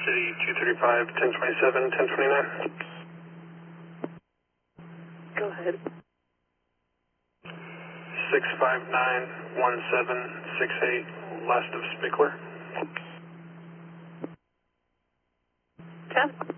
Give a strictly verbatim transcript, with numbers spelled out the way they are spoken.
City two thirty-five, ten twenty-seven, ten twenty-nine. Go ahead. six five nine, one seven six eight, last of Spickler. ten.